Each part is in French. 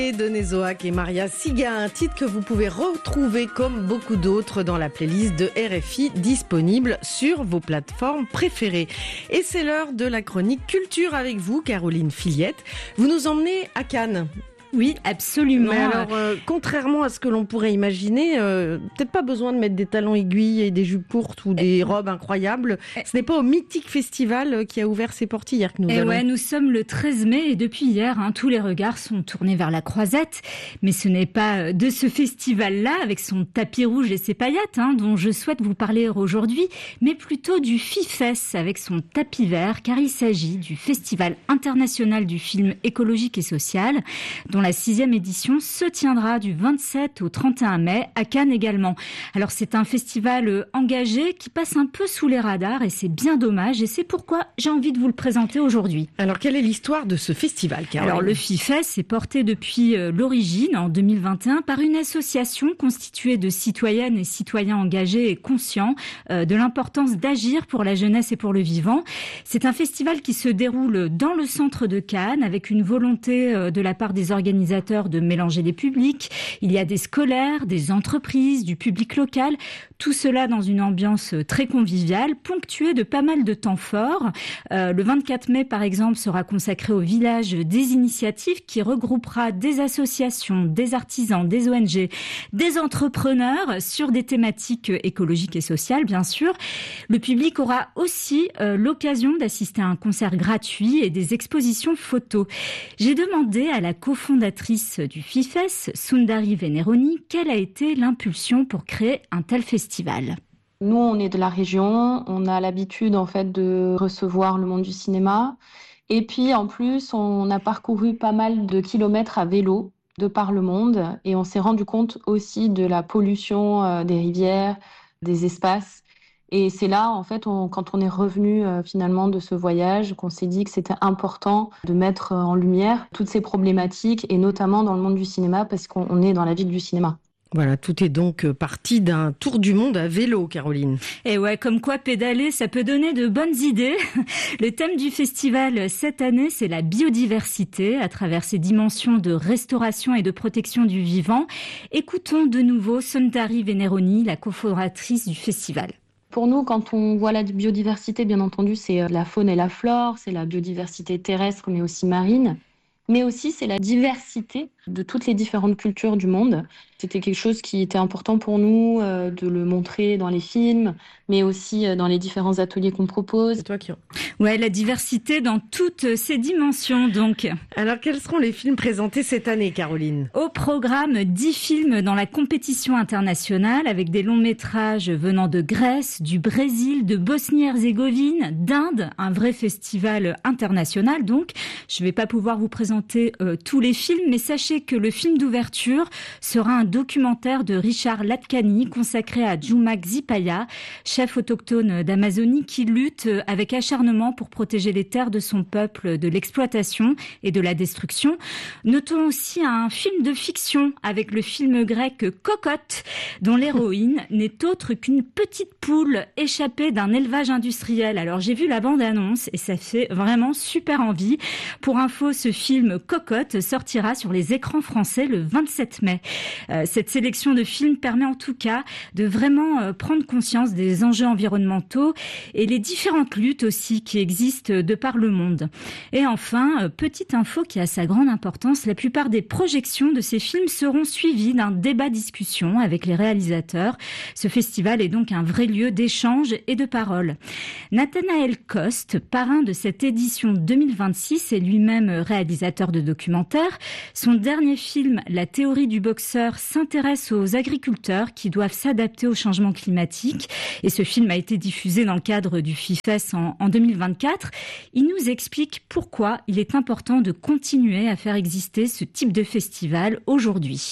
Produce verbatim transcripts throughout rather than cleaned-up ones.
Et Denis Zoac et Maria Siga, un titre que vous pouvez retrouver comme beaucoup d'autres dans la playlist de R F I disponible sur vos plateformes préférées. Et c'est l'heure de la chronique culture avec vous, Caroline Fillette. Vous nous emmenez à Cannes. Oui, absolument. Mais alors, euh, contrairement à ce que l'on pourrait imaginer, euh, peut-être pas besoin de mettre des talons aiguilles et des jupes courtes ou des robes incroyables. Ce n'est pas au mythique festival qui a ouvert ses portes hier que nous et allons. Ouais, nous sommes le treize mai et depuis hier, hein, tous les regards sont tournés vers la Croisette. Mais ce n'est pas de ce festival-là, avec son tapis rouge et ses paillettes, hein, dont je souhaite vous parler aujourd'hui, mais plutôt du FIFES avec son tapis vert, car il s'agit du Festival international du film écologique et social, dont la sixième édition se tiendra du vingt-sept au trente et un mai à Cannes également. Alors c'est un festival engagé qui passe un peu sous les radars et c'est bien dommage et c'est pourquoi j'ai envie de vous le présenter aujourd'hui. Alors quelle est l'histoire de ce festival, Caroline ? Alors le FIFES est porté depuis l'origine en deux mille vingt et un par une association constituée de citoyennes et citoyens engagés et conscients de l'importance d'agir pour la jeunesse et pour le vivant. C'est un festival qui se déroule dans le centre de Cannes avec une volonté de la part des organisateurs de mélanger les publics. Il y a des scolaires, des entreprises, du public local, tout cela dans une ambiance très conviviale, ponctuée de pas mal de temps forts. Euh, le vingt-quatre mai, par exemple, sera consacré au village des initiatives qui regroupera des associations, des artisans, des O N G, des entrepreneurs sur des thématiques écologiques et sociales, bien sûr. Le public aura aussi euh, l'occasion d'assister à un concert gratuit et des expositions photos. J'ai demandé à la cofondatrice du FIFES, Sundari Veneroni, quelle a été l'impulsion pour créer un tel festival. Nous, on est de la région, on a l'habitude en fait de recevoir le monde du cinéma. Et puis en plus, on a parcouru pas mal de kilomètres à vélo de par le monde et on s'est rendu compte aussi de la pollution euh, des rivières, des espaces. Et c'est là, en fait, on, quand on est revenu euh, finalement de ce voyage, qu'on s'est dit que c'était important de mettre en lumière toutes ces problématiques et notamment dans le monde du cinéma parce qu'on est dans la ville du cinéma. Voilà, tout est donc parti d'un tour du monde à vélo, Caroline. Et ouais, comme quoi pédaler, ça peut donner de bonnes idées. Le thème du festival cette année, c'est la biodiversité à travers ses dimensions de restauration et de protection du vivant. Écoutons de nouveau Sundari Veneroni, la cofondatrice du festival. Pour nous, quand on voit la biodiversité, bien entendu, c'est la faune et la flore, c'est la biodiversité terrestre, mais aussi marine. Mais aussi, c'est la diversité de toutes les différentes cultures du monde. C'était quelque chose qui était important pour nous euh, de le montrer dans les films, mais aussi euh, dans les différents ateliers qu'on propose. C'est toi qui... Ouais, la diversité dans toutes ses dimensions, donc. Alors, quels seront les films présentés cette année, Caroline ? Au programme, dix films dans la compétition internationale, avec des longs métrages venant de Grèce, du Brésil, de Bosnie-Herzégovine, d'Inde, un vrai festival international, donc. Je ne vais pas pouvoir vous présenter euh, tous les films, mais sachez que le film d'ouverture sera un documentaire de Richard Latkani consacré à Juma Xipaya, chef autochtone d'Amazonie qui lutte avec acharnement pour protéger les terres de son peuple de l'exploitation et de la destruction. Notons aussi un film de fiction avec le film grec Cocotte, dont l'héroïne n'est autre qu'une petite poule échappée d'un élevage industriel. Alors j'ai vu la bande-annonce et ça fait vraiment super envie. Pour info, ce film Cocotte sortira sur les écrans français le vingt-sept mai. Euh, cette sélection de films permet en tout cas de vraiment euh, prendre conscience des enjeux environnementaux et les différentes luttes aussi qui existent de par le monde. Et enfin, euh, petite info qui a sa grande importance, la plupart des projections de ces films seront suivies d'un débat-discussion avec les réalisateurs. Ce festival est donc un vrai lieu d'échange et de parole. Nathanaël Coste, parrain de cette édition deux mille vingt-six, est lui-même réalisateur de documentaires. Son dernier film, La théorie du boxeur, s'intéresse aux agriculteurs qui doivent s'adapter au changement climatique. Et ce film a été diffusé dans le cadre du FIFES en, en deux mille vingt-quatre. Il nous explique pourquoi il est important de continuer à faire exister ce type de festival aujourd'hui.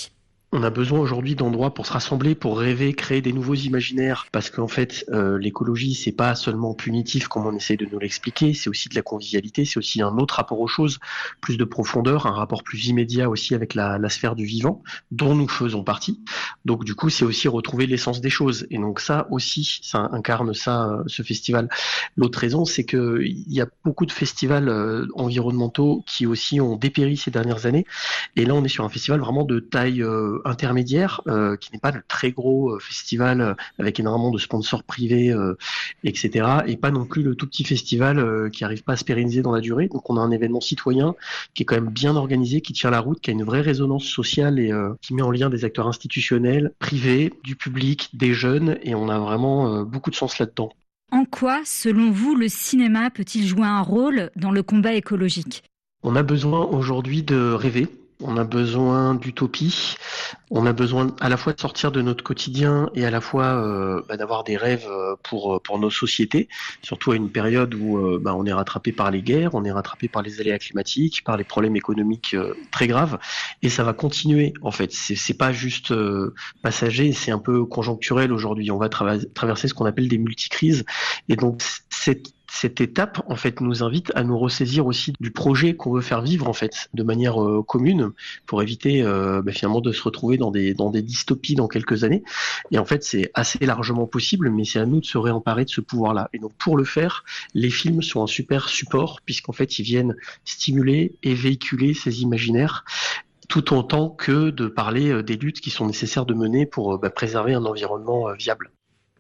On a besoin aujourd'hui d'endroits pour se rassembler, pour rêver, créer des nouveaux imaginaires, parce qu'en fait, euh, l'écologie, c'est pas seulement punitif comme on essaie de nous l'expliquer, c'est aussi de la convivialité, c'est aussi un autre rapport aux choses, plus de profondeur, un rapport plus immédiat aussi avec la, la sphère du vivant, dont nous faisons partie. Donc du coup, c'est aussi retrouver l'essence des choses. Et donc ça aussi, ça incarne ça, euh, ce festival. L'autre raison, c'est que il y a beaucoup de festivals euh, environnementaux qui aussi ont dépéri ces dernières années. Et là, on est sur un festival vraiment de taille euh, intermédiaire, euh, qui n'est pas le très gros euh, festival euh, avec énormément de sponsors privés, euh, et cetera. Et pas non plus le tout petit festival euh, qui arrive pas à se pérenniser dans la durée. Donc on a un événement citoyen qui est quand même bien organisé, qui tient la route, qui a une vraie résonance sociale et euh, qui met en lien des acteurs institutionnels, privés, du public, des jeunes. Et on a vraiment euh, beaucoup de sens là-dedans. En quoi, selon vous, le cinéma peut-il jouer un rôle dans le combat écologique ? On a besoin aujourd'hui de rêver. On a besoin d'utopie, on a besoin à la fois de sortir de notre quotidien et à la fois euh, bah, d'avoir des rêves pour pour nos sociétés, surtout à une période où euh, bah, on est rattrapé par les guerres, on est rattrapé par les aléas climatiques, par les problèmes économiques euh, très graves, et ça va continuer en fait. C'est c'est pas juste euh, passager, c'est un peu conjoncturel aujourd'hui. On va tra- traverser ce qu'on appelle des multicrises, et donc cette Cette étape, en fait, nous invite à nous ressaisir aussi du projet qu'on veut faire vivre, en fait, de manière euh, commune, pour éviter euh, bah, finalement de se retrouver dans des dans des dystopies dans quelques années. Et en fait, c'est assez largement possible, mais c'est à nous de se réemparer de ce pouvoir-là. Et donc, pour le faire, les films sont un super support, puisqu'en fait, ils viennent stimuler et véhiculer ces imaginaires, tout autant que de parler des luttes qui sont nécessaires de mener pour bah, préserver un environnement euh, viable.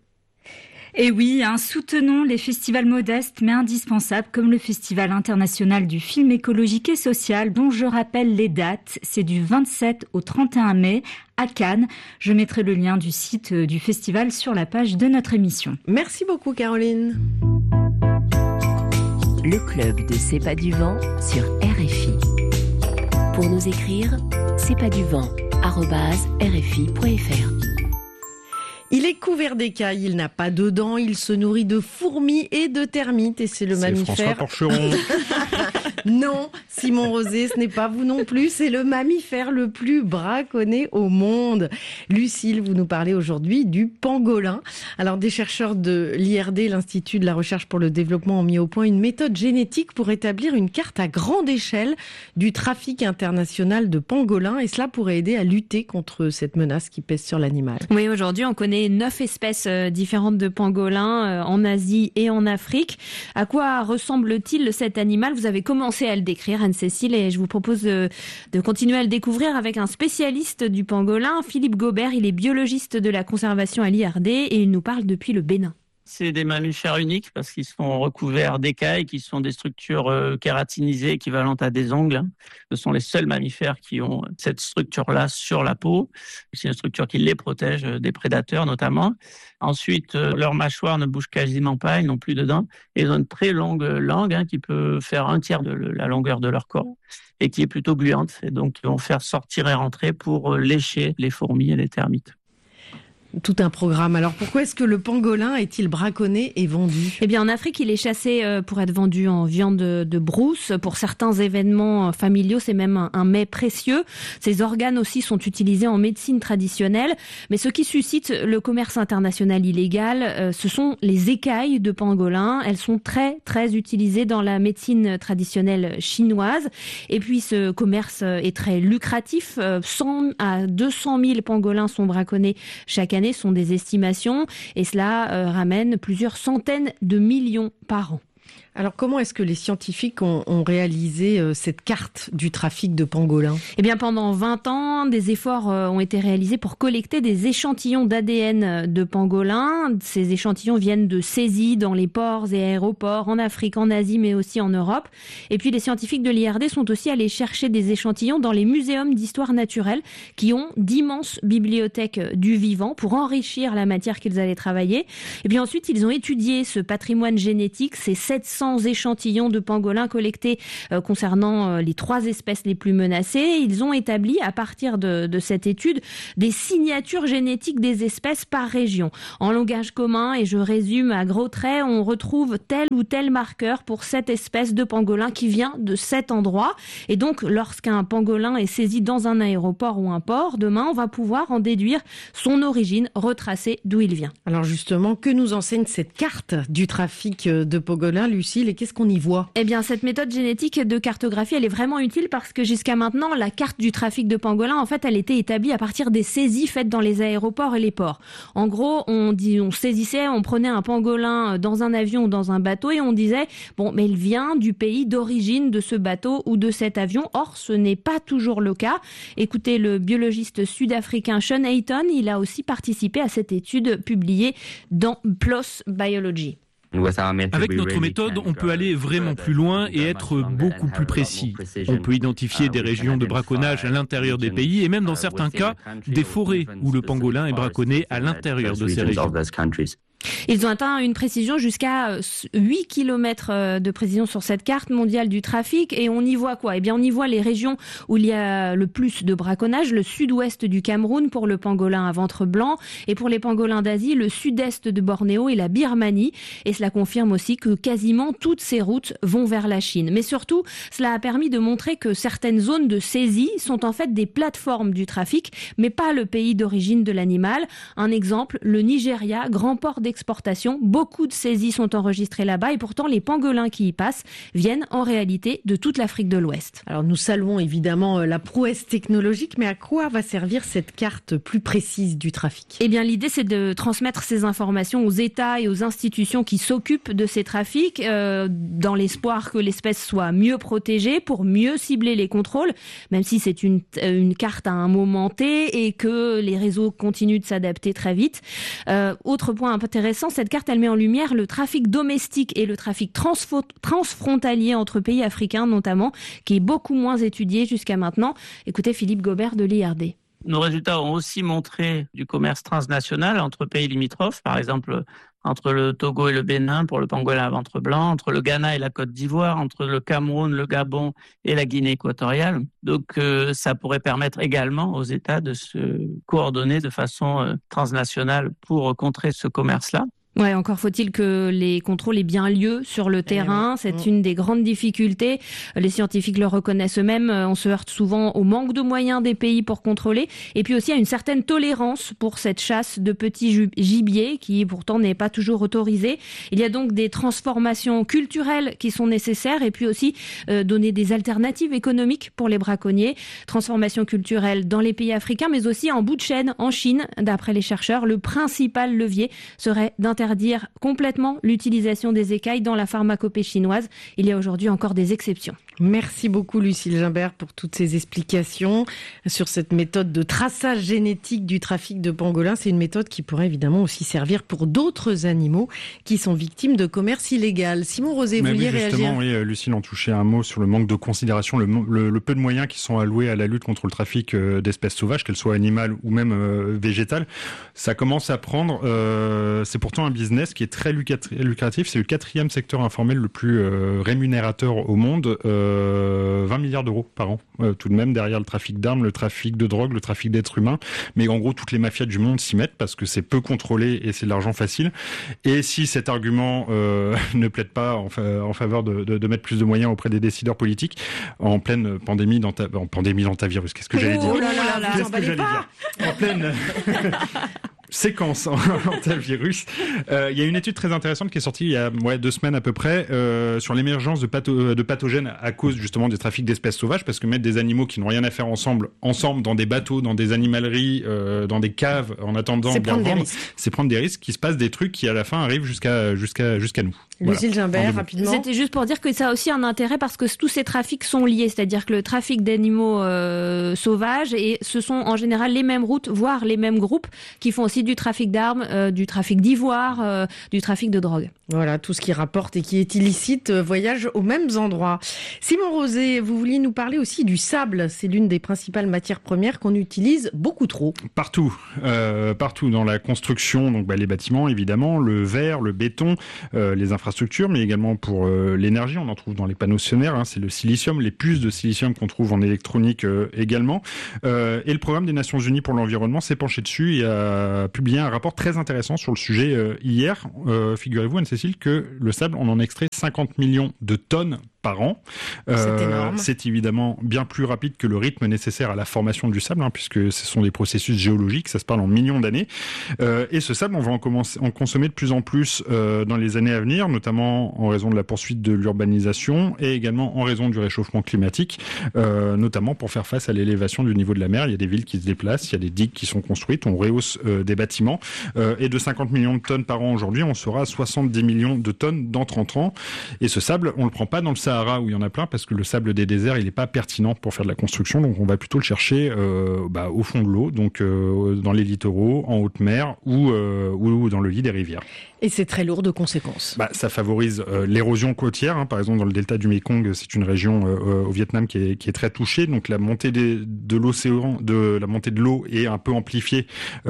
Et oui, hein, soutenons les festivals modestes mais indispensables comme le Festival international du film écologique et social dont je rappelle les dates. C'est du vingt-sept au trente et un mai à Cannes. Je mettrai le lien du site du festival sur la page de notre émission. Merci beaucoup Caroline. Le club de C'est pas du vent sur R F I. Pour nous écrire, c'est pas du vent arobase r f i point f r. Il est couvert d'écailles, il n'a pas de dents, il se nourrit de fourmis et de termites et c'est le c'est mammifère. François Porcheron. Non, Simon Rosé, ce n'est pas vous non plus, c'est le mammifère le plus braconné au monde. Lucille, vous nous parlez aujourd'hui du pangolin. Alors des chercheurs de l'I R D, l'Institut de la recherche pour le développement, ont mis au point une méthode génétique pour établir une carte à grande échelle du trafic international de pangolins et cela pourrait aider à lutter contre cette menace qui pèse sur l'animal. Oui, aujourd'hui on connaît neuf espèces différentes de pangolins en Asie et en Afrique. À quoi ressemble-t-il cet animal ? Vous avez commencé à le décrire, Anne-Cécile, et je vous propose de, de continuer à le découvrir avec un spécialiste du pangolin, Philippe Gobert. Il est biologiste de la conservation à l'I R D et il nous parle depuis le Bénin. C'est des mammifères uniques parce qu'ils sont recouverts d'écailles qui sont des structures euh, kératinisées équivalentes à des ongles. Ce sont les seuls mammifères qui ont cette structure-là sur la peau. C'est une structure qui les protège des prédateurs notamment. Ensuite, euh, leur mâchoire ne bouge quasiment pas, ils n'ont plus de dents. Et ils ont une très longue langue hein, qui peut faire un tiers de la longueur de leur corps et qui est plutôt gluante. Et donc, ils vont faire sortir et rentrer pour lécher les fourmis et les termites. Tout un programme. Alors pourquoi est-ce que le pangolin est-il braconné et vendu ? Eh bien en Afrique, il est chassé pour être vendu en viande de brousse. Pour certains événements familiaux, c'est même un, un mets précieux. Ses organes aussi sont utilisés en médecine traditionnelle. Mais ce qui suscite le commerce international illégal, ce sont les écailles de pangolin. Elles sont très très utilisées dans la médecine traditionnelle chinoise. Et puis ce commerce est très lucratif. cent à deux cent mille pangolins sont braconnés chaque année. Sont des estimations et cela euh, ramène plusieurs centaines de millions par an. Alors comment est-ce que les scientifiques ont, ont réalisé euh, cette carte du trafic de pangolins ? Eh bien pendant vingt ans, des efforts euh, ont été réalisés pour collecter des échantillons d'A D N de pangolins. Ces échantillons viennent de saisies dans les ports et aéroports en Afrique, en Asie, mais aussi en Europe. Et puis les scientifiques de l'I R D sont aussi allés chercher des échantillons dans les muséums d'histoire naturelle qui ont d'immenses bibliothèques du vivant pour enrichir la matière qu'ils allaient travailler. Et puis ensuite, ils ont étudié ce patrimoine génétique, ces sept cents cents échantillons de pangolins collectés euh, concernant euh, les trois espèces les plus menacées. Ils ont établi, à partir de, de cette étude, des signatures génétiques des espèces par région. En langage commun, et je résume à gros traits, on retrouve tel ou tel marqueur pour cette espèce de pangolin qui vient de cet endroit. Et donc, lorsqu'un pangolin est saisi dans un aéroport ou un port, demain, on va pouvoir en déduire son origine, retracer d'où il vient. Alors justement, que nous enseigne cette carte du trafic de pangolins, Lucille, et qu'est-ce qu'on y voit ? Eh bien, cette méthode génétique de cartographie, elle est vraiment utile parce que jusqu'à maintenant, la carte du trafic de pangolins, en fait, elle était établie à partir des saisies faites dans les aéroports et les ports. En gros, on dit, on saisissait, on prenait un pangolin dans un avion ou dans un bateau et on disait, bon, mais il vient du pays d'origine de ce bateau ou de cet avion. Or, ce n'est pas toujours le cas. Écoutez, le biologiste sud-africain Sean Hayton, il a aussi participé à cette étude publiée dans PLOS Biology. Avec notre méthode, on peut aller vraiment plus loin et être beaucoup plus précis. On peut identifier des régions de braconnage à l'intérieur des pays et même dans certains cas, des forêts où le pangolin est braconné à l'intérieur de ces régions. Ils ont atteint une précision jusqu'à huit kilomètres de précision sur cette carte mondiale du trafic. Et on y voit quoi ? Eh bien, on y voit les régions où il y a le plus de braconnage, le sud-ouest du Cameroun pour le pangolin à ventre blanc et pour les pangolins d'Asie, le sud-est de Bornéo et la Birmanie. Et cela confirme aussi que quasiment toutes ces routes vont vers la Chine. Mais surtout, cela a permis de montrer que certaines zones de saisie sont en fait des plateformes du trafic, mais pas le pays d'origine de l'animal. Un exemple, le Nigeria, grand port d'exportation. Beaucoup de saisies sont enregistrées là-bas et pourtant les pangolins qui y passent viennent en réalité de toute l'Afrique de l'Ouest. Alors nous saluons évidemment la prouesse technologique, mais à quoi va servir cette carte plus précise du trafic ? Eh bien l'idée c'est de transmettre ces informations aux États et aux institutions qui s'occupent de ces trafics euh, dans l'espoir que l'espèce soit mieux protégée pour mieux cibler les contrôles, même si c'est une, une carte à un moment T et que les réseaux continuent de s'adapter très vite. Euh, autre point intéressant, cette carte, elle met en lumière le trafic domestique et le trafic transfo- transfrontalier entre pays africains notamment, qui est beaucoup moins étudié jusqu'à maintenant. Écoutez Philippe Gobert de l'I R D. Nos résultats ont aussi montré du commerce transnational entre pays limitrophes, par exemple entre le Togo et le Bénin pour le pangolin à ventre blanc, entre le Ghana et la Côte d'Ivoire, entre le Cameroun, le Gabon et la Guinée équatoriale. Donc euh, ça pourrait permettre également aux États de se coordonner de façon euh, transnationale pour contrer ce commerce-là. Ouais, encore faut-il que les contrôles aient bien lieu sur le terrain. C'est une des grandes difficultés. Les scientifiques le reconnaissent eux-mêmes. On se heurte souvent au manque de moyens des pays pour contrôler. Et puis aussi à une certaine tolérance pour cette chasse de petits gibiers qui pourtant n'est pas toujours autorisée. Il y a donc des transformations culturelles qui sont nécessaires et puis aussi euh, donner des alternatives économiques pour les braconniers. Transformations culturelles dans les pays africains mais aussi en bout de chaîne en Chine. D'après les chercheurs, le principal levier serait d'interdire interdire complètement l'utilisation des écailles dans la pharmacopée chinoise. Il y a aujourd'hui encore des exceptions. Merci beaucoup Lucille Gimbert pour toutes ces explications sur cette méthode de traçage génétique du trafic de pangolins. C'est une méthode qui pourrait évidemment aussi servir pour d'autres animaux qui sont victimes de commerce illégal. Simon Rosé, vous vouliez oui, réagir ? Oui, Lucille en touchait un mot sur le manque de considération, le, le, le peu de moyens qui sont alloués à la lutte contre le trafic d'espèces sauvages, qu'elles soient animales ou même euh, végétales. Ça commence à prendre, euh, c'est pourtant un business qui est très lucratif. C'est le quatrième secteur informel le plus euh, rémunérateur au monde. Euh, vingt milliards d'euros par an, euh, tout de même, derrière le trafic d'armes, le trafic de drogue, le trafic d'êtres humains. Mais en gros, toutes les mafias du monde s'y mettent parce que c'est peu contrôlé et c'est de l'argent facile. Et si cet argument euh, ne plaide pas en, fa- en faveur de, de, de mettre plus de moyens auprès des décideurs politiques, en pleine pandémie dans ta, en pandémie dans ta virus, qu'est-ce que j'allais dire ? Oh là là, là, Qu'est-ce que j'allais dire ? En pleine... séquence en antivirus. Euh, il y a une étude très intéressante qui est sortie il y a ouais, deux semaines à peu près euh, sur l'émergence de, patho- de pathogènes à cause justement des trafics d'espèces sauvages, parce que mettre des animaux qui n'ont rien à faire ensemble, ensemble dans des bateaux, dans des animaleries, euh, dans des caves, en attendant c'est de les vendre, risques. c'est prendre des risques, qu'il se passe des trucs qui à la fin arrivent jusqu'à jusqu'à jusqu'à nous. Lucille voilà. Gimbert, rapidement. C'était juste pour dire que ça a aussi un intérêt parce que tous ces trafics sont liés, c'est-à-dire que le trafic d'animaux euh, sauvages, et ce sont en général les mêmes routes, voire les mêmes groupes qui font aussi du du trafic d'armes, euh, du trafic d'ivoire, euh, du trafic de drogue. Voilà, tout ce qui rapporte et qui est illicite euh, voyage aux mêmes endroits. Simon Rosé, vous vouliez nous parler aussi du sable. C'est l'une des principales matières premières qu'on utilise beaucoup trop. Partout, euh, partout dans la construction, donc bah, les bâtiments évidemment, le verre, le béton, euh, les infrastructures, mais également pour euh, l'énergie. On en trouve dans les panneaux solaires, hein, c'est le silicium, les puces de silicium qu'on trouve en électronique euh, également. Euh, et le programme des Nations Unies pour l'environnement s'est penché dessus et a publié un rapport très intéressant sur le sujet euh, hier. Euh, figurez-vous, Anne-Cécile, que le sable, on en extrait cinquante millions de tonnes par an. C'est euh, énorme. C'est évidemment bien plus rapide que le rythme nécessaire à la formation du sable, hein, puisque ce sont des processus géologiques, ça se parle en millions d'années. Euh, et ce sable, on va en, commencer, en consommer de plus en plus euh, dans les années à venir, notamment en raison de la poursuite de l'urbanisation et également en raison du réchauffement climatique, euh, notamment pour faire face à l'élévation du niveau de la mer. Il y a des villes qui se déplacent, il y a des digues qui sont construites, on rehausse euh, des bâtiments. Euh, et de cinquante millions de tonnes par an aujourd'hui, on sera à soixante-dix millions de tonnes dans trente ans. Et ce sable, on le prend pas dans le Sahara où il y en a plein, parce que le sable des déserts, il n'est pas pertinent pour faire de la construction, donc on va plutôt le chercher euh, bah, au fond de l'eau, donc euh, dans les littoraux, en haute mer ou, euh, ou dans le lit des rivières. Et c'est très lourd de conséquences. Bah, ça favorise euh, l'érosion côtière, hein. Par exemple dans le delta du Mékong, c'est une région euh, au Vietnam qui est, qui est très touchée, donc la montée des, de l'océan, de la montée de l'eau est un peu amplifiée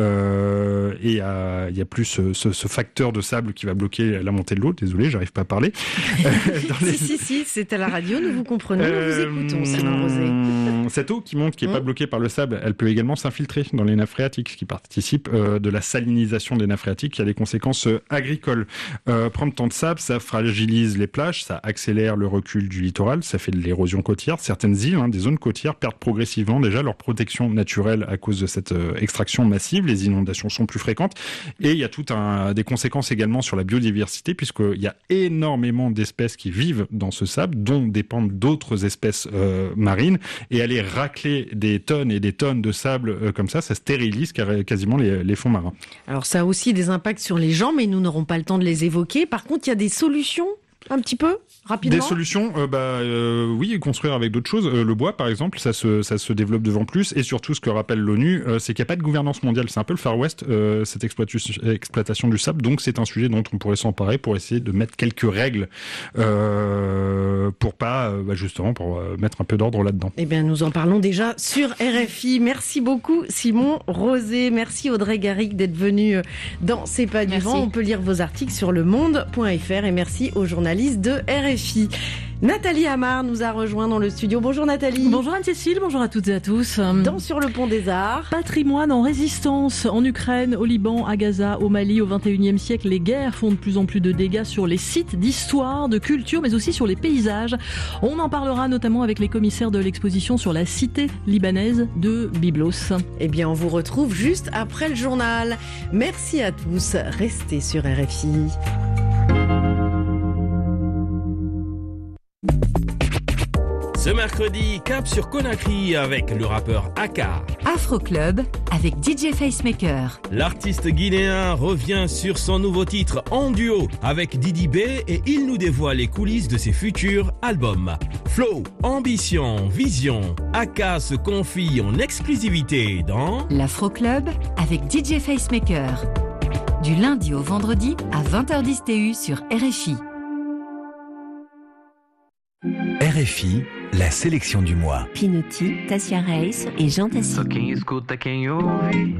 euh, et il y a, y a plus ce, ce, ce facteur de sable qui va bloquer la montée de l'eau. Désolé, j'arrive pas à parler. dans les... Si si si, c'est à la radio, nous vous comprenons, euh, nous vous écoutons, Simon Rosé. Cette eau qui monte, qui est mmh. pas bloquée par le sable, elle peut également s'infiltrer dans les nappes phréatiques, ce qui participe euh, de la salinisation des nappes phréatiques, qui a des conséquences euh, agricoles. Euh, prendre tant de sable, ça fragilise les plages, ça accélère le recul du littoral, ça fait de l'érosion côtière. Certaines îles, hein, des zones côtières, perdent progressivement déjà leur protection naturelle à cause de cette euh, extraction massive. Les inondations sont plus fréquentes et il y a tout un des conséquences également sur la biodiversité, puisqu'il y a énormément d'espèces qui vivent dans ce sable, dont dépendent d'autres espèces euh, marines, et aller racler des tonnes et des tonnes de sable euh, comme ça, ça stérilise quasiment les, les fonds marins. Alors ça a aussi des impacts sur les gens, mais nous n'aurons pas le temps de les évoquer. Par contre, il y a des solutions un petit peu rapidement. Des solutions, euh, bah euh, oui, construire avec d'autres choses. Euh, le bois, par exemple, ça se ça se développe de plus en plus. Et surtout, ce que rappelle l'ONU, euh, c'est qu'il n'y a pas de gouvernance mondiale. C'est un peu le Far West, euh, cette exploitation, exploitation du sable. Donc, c'est un sujet dont on pourrait s'emparer pour essayer de mettre quelques règles euh, pour pas, euh, bah, justement, pour euh, mettre un peu d'ordre là-dedans. Eh bien, nous en parlons déjà sur R F I. Merci beaucoup, Simon Rosé. Merci Audrey Garrigue d'être venu dans C'est pas du vent. On peut lire vos articles sur le monde point f r et merci aux journalistes de R F I. Nathalie Amar nous a rejoint dans le studio. Bonjour Nathalie. Bonjour Anne-Cécile, bonjour à toutes et à tous. Dans Sur le pont des Arts. Patrimoine en résistance en Ukraine, au Liban, à Gaza, au Mali, au vingt et unième siècle. Les guerres font de plus en plus de dégâts sur les sites d'histoire, de culture, mais aussi sur les paysages. On en parlera notamment avec les commissaires de l'exposition sur la cité libanaise de Byblos. Eh bien, on vous retrouve juste après le journal. Merci à tous. Restez sur R F I. Ce mercredi, cap sur Conakry avec le rappeur Aka. Afro Club avec D J Facemaker. L'artiste guinéen revient sur son nouveau titre en duo avec Didi B et il nous dévoile les coulisses de ses futurs albums. Flow, ambition, vision. Aka se confie en exclusivité dans l'Afro Club avec D J Facemaker. Du lundi au vendredi à vingt heures dix T U sur R F I. R F I, la sélection du mois. Pinotti, Tassia Reis et Jean Tassi.